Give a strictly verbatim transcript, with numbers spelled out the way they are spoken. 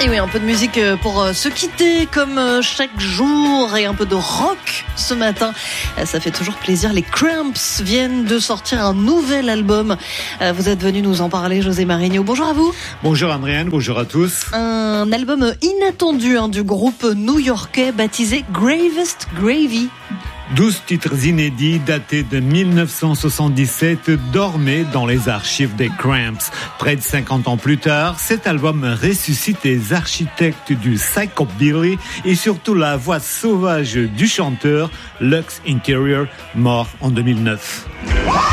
Et oui, un peu de musique pour se quitter comme chaque jour et un peu de rock ce matin. Ça fait toujours plaisir. Les Cramps viennent de sortir un nouvel album. Vous êtes venu nous en parler, José Marigno. Bonjour à vous. Bonjour Andréane, bonjour à tous. Un album inattendu hein, du groupe new-yorkais baptisé Gravest Gravy. douze titres inédits datés de dix-neuf cent soixante-dix-sept dormaient dans les archives des Cramps. Près de cinquante ans plus tard, cet album ressuscite les architectes du psychobilly et surtout la voix sauvage du chanteur Lux Interior, mort en deux mille neuf.